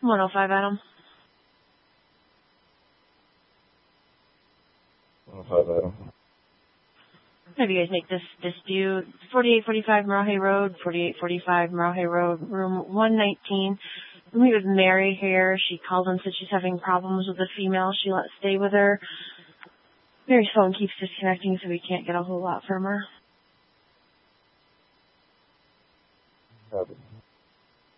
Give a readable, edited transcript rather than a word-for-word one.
105 Adam. 105 Adam. Have you guys make this dispute? 4845 Maraje Road, 4845 Maraje Road, room 119. We with Mary here. She called and said she's having problems with the female she let stay with her. Mary's phone keeps disconnecting, so we can't get a whole lot from her.